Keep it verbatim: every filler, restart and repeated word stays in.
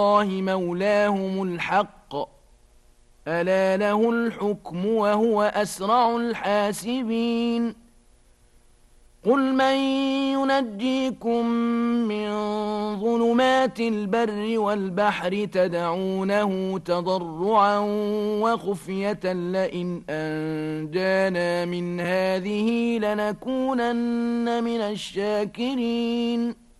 مولاهم الحق ألا له الحكم وهو أسرع الحاسبين قل من ينجيكم من ظلمات البر والبحر تدعونه تضرعا وخفية لئن أنجانا من هذه لنكونن من الشاكرين